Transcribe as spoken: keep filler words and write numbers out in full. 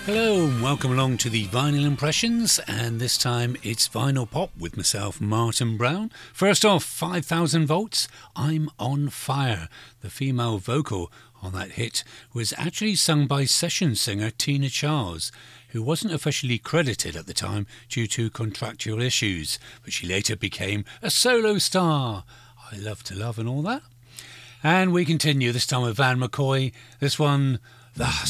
Hello and welcome along to the Vinyl Impressions, and this time it's Vinyl Pop with myself, Martin Brown. First off, five thousand volts, I'm on Fire. The female vocal on that hit was actually sung by session singer Tina Charles, who wasn't officially credited at the time due to contractual issues, but she later became a solo star. I Love to Love and all that. And we continue, this time with Van McCoy. This one, The Hustle.